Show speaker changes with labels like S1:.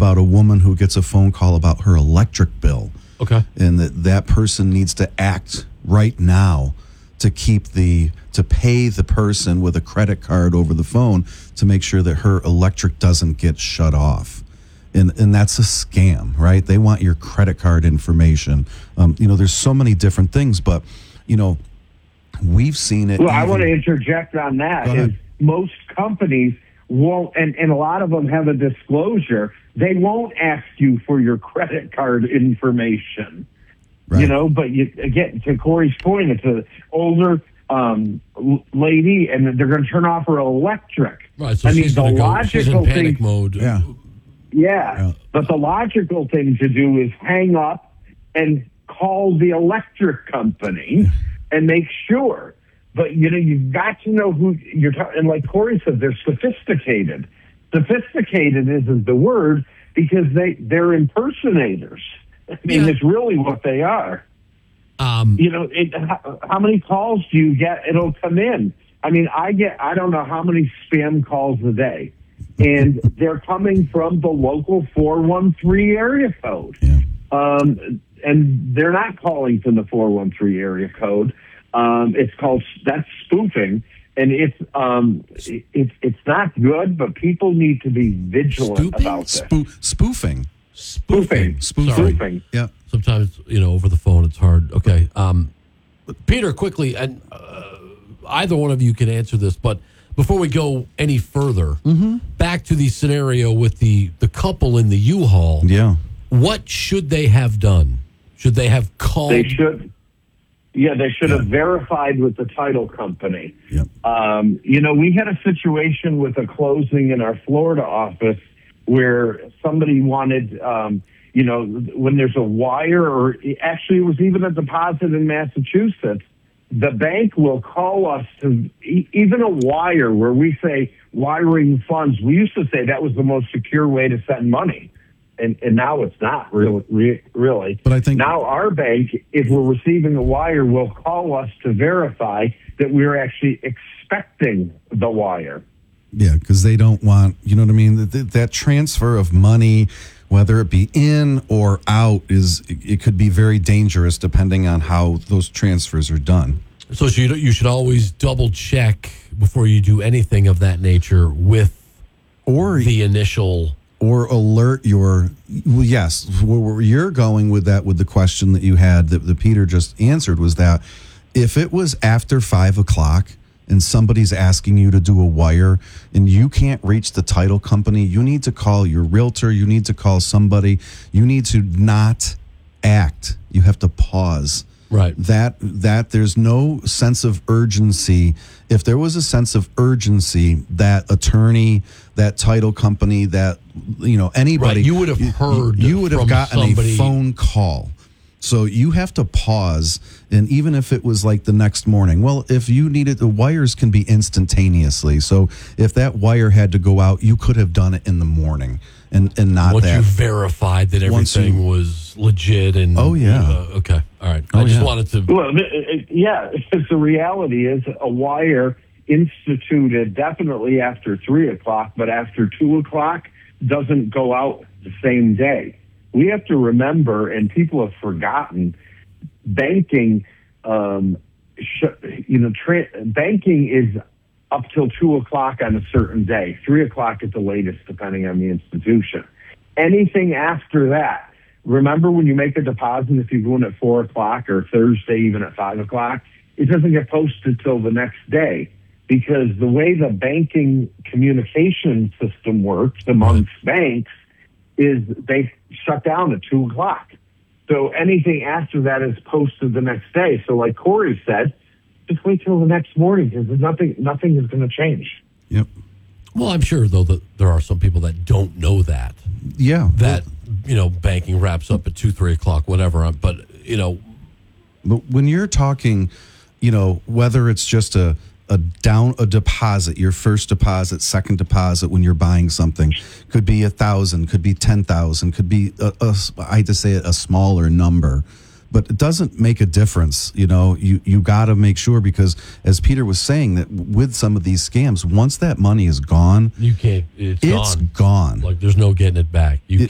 S1: about a woman who gets a phone call about her electric bill.
S2: Okay.
S1: And that person needs to act right now to pay the person with a credit card over the phone to make sure that her electric doesn't get shut off. And that's a scam, right? They want your credit card information. There's so many different things, but, we've seen it.
S3: Well, I want to interject on that. Is most companies won't, and a lot of them have a disclosure. They won't ask you for your credit card information,
S1: right.
S3: But again, to Corey's point, it's an older lady, and they're going to turn off her electric.
S2: Right, so she's in panic mode.
S3: Yeah, but the logical thing to do is hang up and call the electric company and make sure. But, you've got to know who you're talking. And like Corey said, they're sophisticated. Sophisticated is the word because they're impersonators. I mean, it's really what they are. How many calls do you get? It'll come in. I mean, I don't know how many spam calls a day. And they're coming from the local 413 area code.
S1: Yeah.
S3: And they're not calling from the 413 area code. That's spoofing. And it's not good, but people need to be vigilant about this.
S1: Spoofing.
S2: Sorry.
S1: Yeah.
S2: Sometimes, over the phone, it's hard. Okay. Peter, quickly, and either one of you can answer this, but before we go any further, back to the scenario with the couple in the U-Haul.
S1: Yeah.
S2: What should they have done? Should they have called?
S3: They should. Yeah, they should have verified with the title company.
S1: Yep.
S3: We had a situation with a closing in our Florida office where somebody wanted, when there's a wire, or actually it was even a deposit in Massachusetts, the bank will call us to even a wire where we say wiring funds. We used to say that was the most secure way to send money. And now it's not really.
S1: But I think
S3: now our bank, if we're receiving a wire, will call us to verify that we're actually expecting the wire.
S1: Yeah, because they don't want, that transfer of money, whether it be in or out, it could be very dangerous depending on how those transfers are done.
S2: So you should always double check before you do anything of that nature with the initial.
S1: Or alert yes, where you're going with that, with the question that you had that Peter just answered, was that if it was after 5 o'clock and somebody's asking you to do a wire and you can't reach the title company, you need to call your realtor, you need to call somebody, you need to not act. You have to pause.
S2: Right.
S1: That there's no sense of urgency. If there was a sense of urgency, that attorney, that title company, that anybody,
S2: right. You would have heard.
S1: You would have gotten
S2: somebody.
S1: A phone call. So you have to pause, and even if it was like the next morning, well, if you needed, the wires can be instantaneously. So if that wire had to go out, you could have done it in the morning, and not
S2: once
S1: that.
S2: you verified that everything was legit and.
S1: Oh yeah.
S2: Okay. All right. I just wanted to.
S3: Well, the reality is a wire instituted definitely after 3 o'clock, but after 2 o'clock doesn't go out the same day. We have to remember, and people have forgotten, banking. Banking is up till 2 o'clock on a certain day, 3 o'clock at the latest, depending on the institution. Anything after that, remember when you make a deposit, if you go in at 4 o'clock or Thursday even at 5 o'clock, it doesn't get posted till the next day, because the way the banking communication system works amongst banks is they shut down at 2 o'clock. So anything after that is posted the next day. So like Corey said, just wait till the next morning, because nothing is going to change.
S1: Yep.
S2: Well, I'm sure, though, that there are some people that don't know that.
S1: Yeah.
S2: That, banking wraps up at 2, 3 o'clock, whatever. But,
S1: But when you're talking, whether it's just a deposit, your first deposit, second deposit when you're buying something, could be 1,000, could be 10,000, could be I hate to say it, a smaller number, but it doesn't make a difference. You got to make sure, because as Peter was saying, that with some of these scams, once that money is gone,
S2: you can't. It's
S1: gone.
S2: Like there's no getting it back. You